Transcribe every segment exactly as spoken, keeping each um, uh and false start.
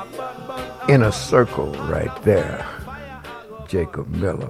Inner Circle right there. Jacob Miller.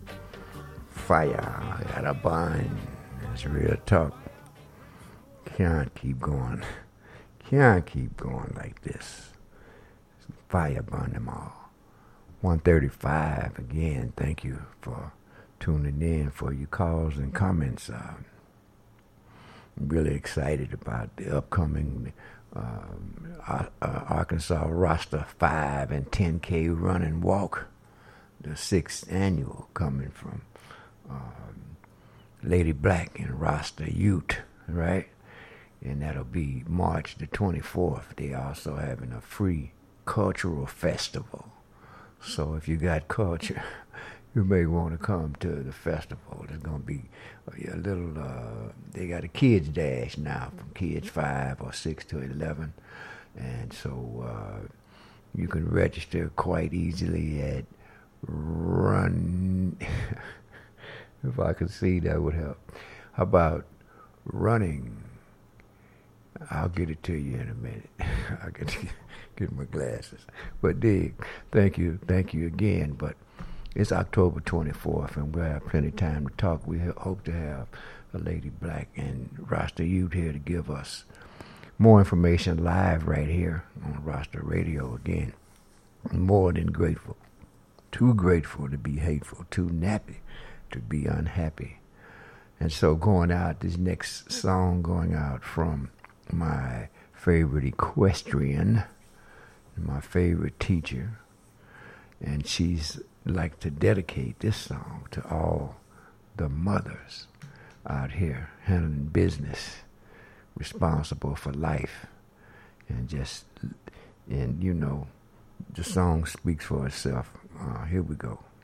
Fire at a bind. That's real talk. Can't keep going. Can't keep going like this. Fire burn them all. one thirty-five again. Thank you for tuning in, for your calls and comments. Uh, I'm really excited about the upcoming um, uh, uh, Arkansas Rasta five and ten K run and walk, the sixth annual, coming from um, Lady Black and Rasta Youth, right? And that'll be March the twenty-fourth. They also having a free cultural festival. So if you got culture, you may want to come to the festival. There's going to be a little, uh, they got a kids dash now from kids five or six to eleven. And so uh, you can register quite easily at Run. If I could see, that would help. How about running? I'll get it to you in a minute. I'll get to get my glasses. But dig, thank you, thank you again. But it's October twenty-fourth, and we'll have plenty of time to talk. We hope to have a Lady Black and Rasta Youth here to give us more information live right here on Rasta Radio again. More than grateful. Too grateful to be hateful. Too nappy to be unhappy. And so going out, this next song going out from my favorite equestrian, my favorite teacher, and she's like to dedicate this song to all the mothers out here handling business, responsible for life, and just, and you know, the song speaks for itself. Uh, here we go.